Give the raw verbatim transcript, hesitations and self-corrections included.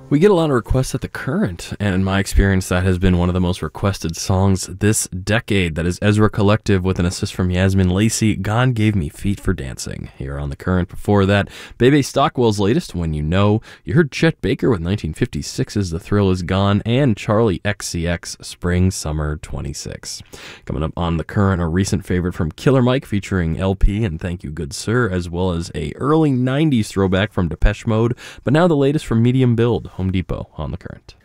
We get a lot of requests at The Current, and in my experience, that has been one of the most requested songs this decade. That is Ezra Collective with an assist from Yasmin Lacey, God Gave Me Feet for Dancing, here on The Current. Before that, Bebe Stockwell's latest, When You Know. You heard Chet Baker with nineteen fifty-six's The Thrill Is Gone, and Charlie X C X, Spring Summer twenty-six. Coming up on The Current, a recent favorite from Killer Mike featuring L P and Thank You Good Sir, as well as a early nineties throwback from Depeche Mode, but now the latest from Medium Build, Home Depot on The Current.